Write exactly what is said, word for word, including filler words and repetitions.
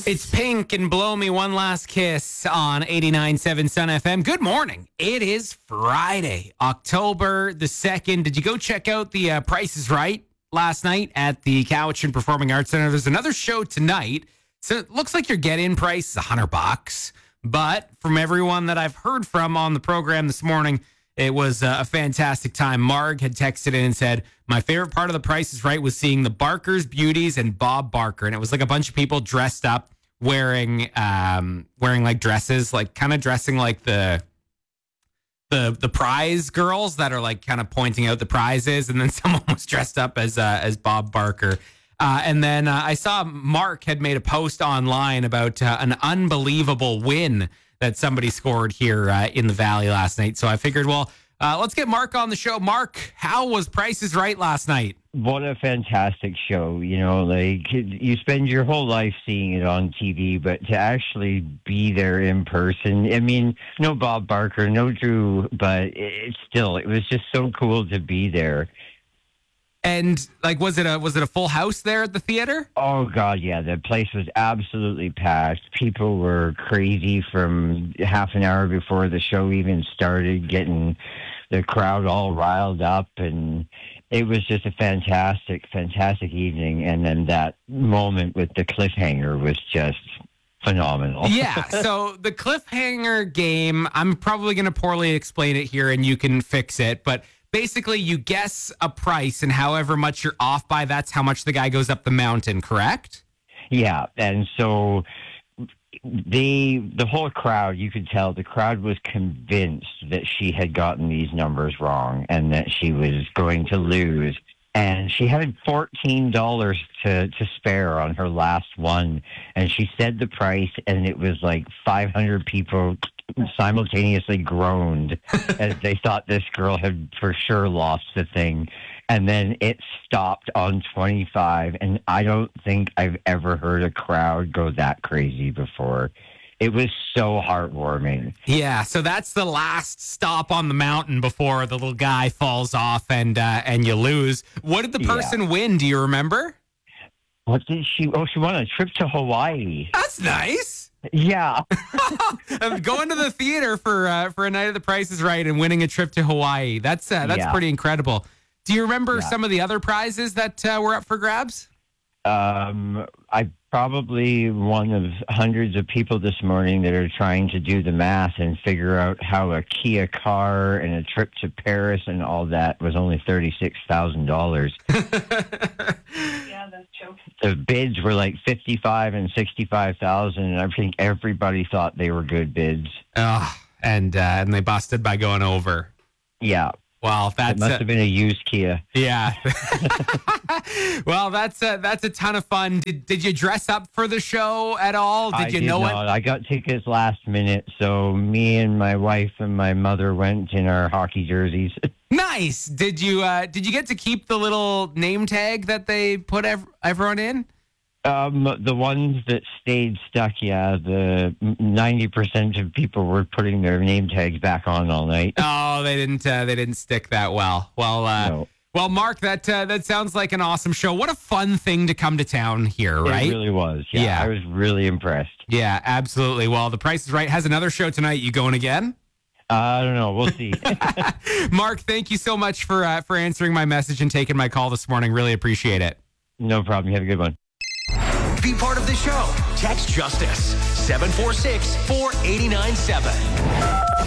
Kiss. It's Pink and Blow Me One Last Kiss on eighty-nine point seven Sun F M. Good morning. It is Friday, October the second. Did you go check out the uh, Price is Right last night at the Cowichan Performing Arts Center? There's another show tonight. So it looks like your get-in price is one hundred bucks. But from everyone that I've heard from on the program this morning, it was uh, a fantastic time. Marg had texted in and said, my favorite part of the Price is Right was seeing the Barkers, Beauties, and Bob Barker. And it was like a bunch of people dressed up wearing um, wearing like dresses, like kind of dressing like the the the prize girls that are like kind of pointing out the prizes. And then someone was dressed up as uh, as Bob Barker. Uh, and then uh, I saw Mark had made a post online about uh, an unbelievable win that somebody scored here uh, in the Valley last night. So I figured, well, uh, let's get Mark on the show. Mark, how was Price is Right last night? What a fantastic show. You know, like you spend your whole life seeing it on T V, but to actually be there in person, I mean, no Bob Barker, no Drew, but it's still, it was just so cool to be there. And like, was it a was it a full house there at the theater? Oh God, yeah, the place was absolutely packed. People were crazy from half an hour before the show even started, getting the crowd all riled up, and it was just a fantastic, fantastic evening. And then that moment with the cliffhanger was just phenomenal. Yeah. So the cliffhanger game, I'm probably going to poorly explain it here, and you can fix it, but basically, you guess a price, and however much you're off by, that's how much the guy goes up the mountain, correct? Yeah, and so they, the whole crowd, you could tell the crowd was convinced that she had gotten these numbers wrong and that she was going to lose. And she had fourteen dollars to, to spare on her last one. And she said the price, and it was like five hundred people simultaneously groaned as they thought this girl had for sure lost the thing. And then it stopped on twenty-five, and I don't think I've ever heard a crowd go that crazy before. It was so heartwarming. Yeah, so that's the last stop on the mountain before the little guy falls off and uh, and you lose. What did the person Yeah. win? Do you remember? What did she? Oh, she won a trip to Hawaii. That's nice. Yeah. Going to the theater for uh, for a night of the Price is Right and winning a trip to Hawaii. That's uh, that's Yeah. pretty incredible. Do you remember Yeah. some of the other prizes that uh, were up for grabs? Um, I probably one of hundreds of people this morning that are trying to do the math and figure out how a Kia car and a trip to Paris and all that was only thirty-six thousand dollars. Yeah, that's true. The bids were like fifty-five and sixty-five thousand, and I think everybody thought they were good bids. Oh, and uh, and they busted by going over. Yeah. Well, It that's must uh, have been a used Kia. yeah. Well, that's a, that's a ton of fun. Did did you dress up for the show at all? Did I you did know not. it? I got tickets last minute, so me and my wife and my mother went in our hockey jerseys. Nice. Did you uh, did you get to keep the little name tag that they put ev- everyone in? Um, the ones that stayed stuck, yeah, the ninety percent of people were putting their name tags back on all night. Oh, they didn't. Uh, they didn't stick that well. Well, uh, No. well, Mark, that uh, that sounds like an awesome show. What a fun thing to come to town here, right? It really was. Yeah, Yeah. I was really impressed. Yeah, absolutely. Well, The Price is Right has another show tonight. You going again? Uh, I don't know. We'll see. Mark, thank you so much for uh, for answering my message and taking my call this morning. Really appreciate it. No problem. You have a good one. Be part of the show. Text Justice seven four six, four eight nine seven.